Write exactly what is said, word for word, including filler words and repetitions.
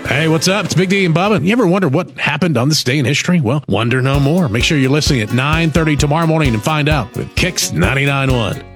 Hey, what's up? It's Big D and Bubba. You ever wonder what happened on this day in history? Well, wonder no more. Make sure you're listening at nine thirty tomorrow morning and find out with Kicks ninety-nine point one.